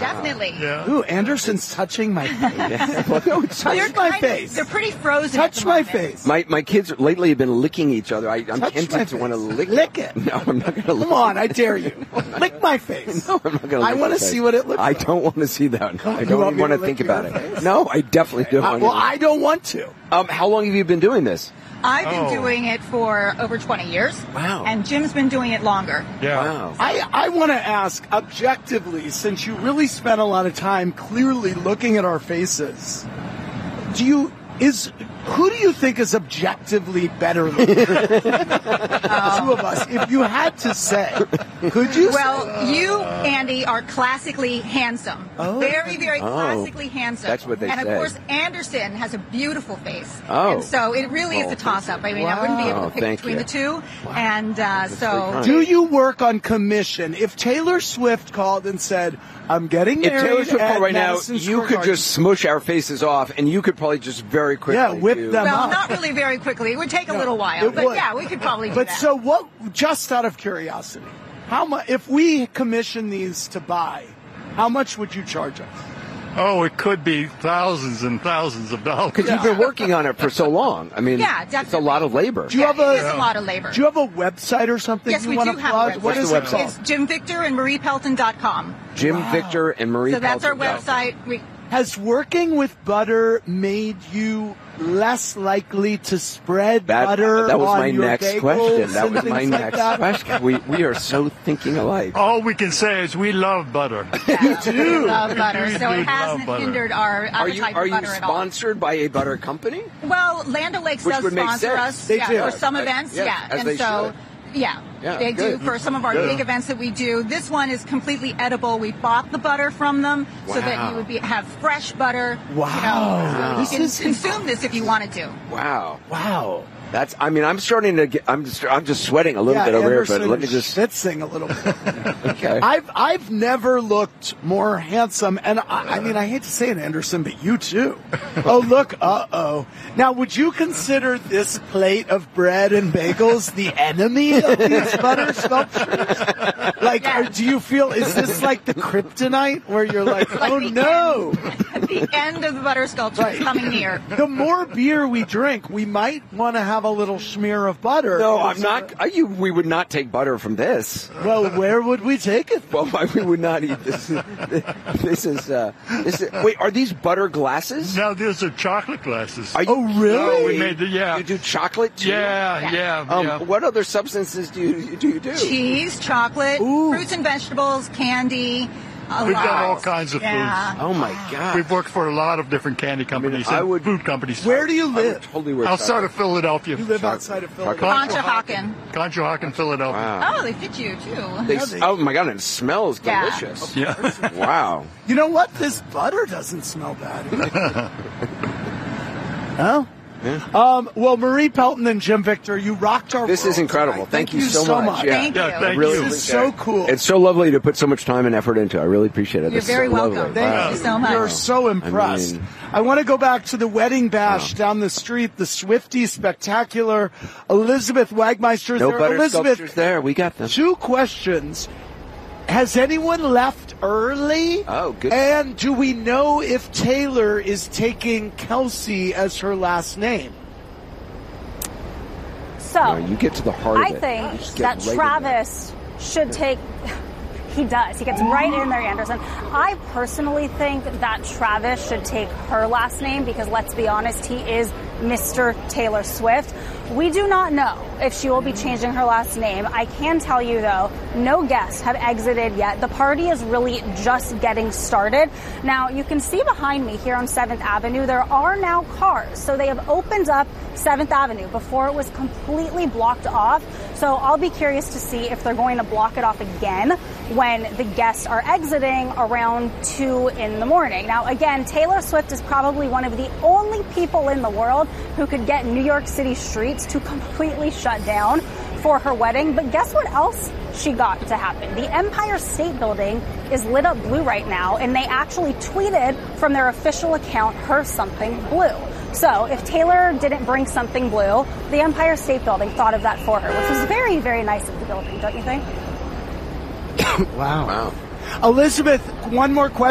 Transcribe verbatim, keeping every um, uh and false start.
definitely. Yeah. Ooh, Anderson's touching my face. Touch They're my kind face. Of, they're pretty frozen. at Touch the my moment. face. My my kids lately have been licking each other. I, I'm Touch my tempted to face. want to lick, Lick it. No, I'm not going to lick Come on, I dare you. Lick my face. No, I'm not going to. I want to see what it looks I like. don't want to see that. I You don't want even me want to to lick think your about it. face? No, I definitely don't Uh, want well, to. I don't want to. Um, how long have you been doing this? I've been Oh. doing it for over twenty years. Wow. And Jim's been doing it longer. Yeah. Wow. I, I want to ask, objectively, since you really spent a lot of time clearly looking at our faces, do you, is, who do you think is objectively better looking? The two of us. If you had to say, could you Well, say? you, Andy, are classically handsome. Oh. Very, very Oh. classically handsome. That's what they and say. of course, Anderson has a beautiful face. Oh. And so it really is Oh, a toss-up. I mean, I wouldn't be able Wow. to pick Thank between you. the two. And uh, very so... kind. Do you work on commission? If Taylor Swift called and said, I'm getting If married Taylor Swift at called right now, Madison you Square could Garden," just smush our faces off, and you could probably just very quickly. Yeah, whip do- them Well, up. not really very quickly. It would take a No, little while. it But would. yeah, we could probably do But that. so what, just out of curiosity, how much, if we commission these to buy, how much would you charge us? Oh, it could be thousands and thousands of dollars. Because you've been working on it for so long. I mean, Yeah, it's a definitely. lot of labor. Do you Yeah, have a- it is a lot of labor. Do you have a website or something Yes, you we want do to have plug? a website. What is the it website? called? It's Jim Victor and Marie Pelton dot com. Jim Wow. Victor and Marie. So that's our Pelton. website. We, Has working with butter made you less likely to spread That, butter that was on my your next bagels question. That and was my things like next that? question. We we are so thinking alike. All we can say is we love butter. yeah, do. we love butter. We So do it hasn't love butter. hindered our Are you appetite are for you butter at all. sponsored by a butter company? Well, Land O'Lakes Which does would make sponsor sense. us They yeah, do. for some As- events. yeah, Yeah, as and they so should. yeah, Yeah, they good. do for some of our Good. big events that we do. This one is completely edible. We bought the butter from them so that Wow. you would be have fresh butter. Wow. You know, This you can is consume this if you wanted to. Wow. Wow. That's. I mean, I'm starting to get. I'm just. I'm just sweating a little Yeah, bit over Anderson here. But let me is just. schwitzing a little bit. Okay. I've I've never looked more handsome, and I, I mean I hate to say it, Anderson, but you too. Oh look, uh oh. Now, would you consider this plate of bread and bagels the enemy of these butter sculptures? Like, Yeah. are- do you feel is this like the kryptonite where you're like, Like oh the no? The end of the butter sculpture Right. is coming near. The more beer we drink, we might want to have a little smear of butter. No, I'm not. Are you, we would not take butter from this. Well, where would we take it? Well, we would not eat this. This is. Uh, this is wait, are these butter glasses? Now, these are chocolate glasses. Are you, Oh, really? No, we made the, yeah. You do chocolate too? Yeah, yeah, Um, yeah. What other substances do you do? You do? Cheese, chocolate, Ooh. fruits and vegetables, candy. A We've lot. got all kinds of Yeah. foods. Oh my God! We've worked for a lot of different candy companies I and would- food companies. Where do you I would live? totally work. Outside of Philadelphia. You live outside of Philadelphia. Conshohocken. Conshohocken, Philadelphia. Wow. Oh, they fit you too. They, Yeah, they- oh my God! And it smells Yeah. delicious. Yeah. Wow. You know what? This butter doesn't smell bad. Oh? Um, well, Marie Pelton and Jim Victor, you rocked our This world is incredible. tonight. Thank, you so, much. Yeah. Thank Yeah, you. thank Really you. This is appreciate so it. cool. It's so lovely to put so much time and effort into. I really appreciate it. You're It's very so welcome. lovely. Thank Wow. you so much. You're so impressed. I, I mean- want to go back to the wedding bash down the street, the Swiftie Spectacular, Elizabeth Wagmeister's No there. butter Elizabeth, sculptures there. We got them. two questions. Has anyone left early? Oh, good. And do we know if Taylor is taking Kelsey as her last name? So, No, you get to the heart I of it. think You just get that right in Travis should take. He does. He gets right in there, Anderson. I personally think that Travis should take her last name because, let's be honest, he is Mister Taylor Swift. We do not know if she will be changing her last name. I can tell you, though, no guests have exited yet. The party is really just getting started. Now, you can see behind me here on seventh Avenue, there are now cars. So they have opened up seventh Avenue. Before it was completely blocked off. So I'll be curious to see if they're going to block it off again when the guests are exiting around two in the morning. Now, again, Taylor Swift is probably one of the only people in the world who could get New York City streets to completely shut down for her wedding. But guess what else she got to happen? The Empire State Building is lit up blue right now, and they actually tweeted from their official account, her something blue. So if Taylor didn't bring something blue, the Empire State Building thought of that for her, which was very, very nice of the building, don't you think? Wow. Wow. Elizabeth, one more question.